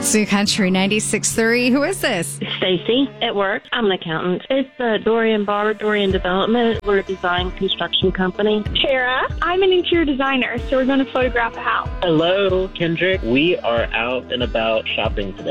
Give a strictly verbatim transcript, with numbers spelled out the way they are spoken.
Sioux Country ninety-six point three. Who is this? Stacy at work. I'm an accountant. It's uh, Dorian Bar, Dorian Development. We're a design construction company. Tara, I'm an interior designer, so we're going to photograph a house. Hello, Kendrick. We are out and about shopping today.